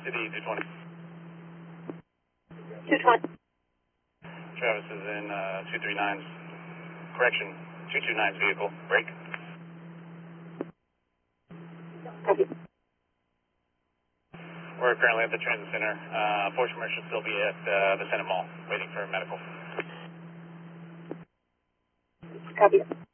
City 220. 220. Travis is in 239's, correction, 229's vehicle. Break. Copy. We're currently at the transit center. Fortuner should still be at the Senate Mall, waiting for medical. Copy.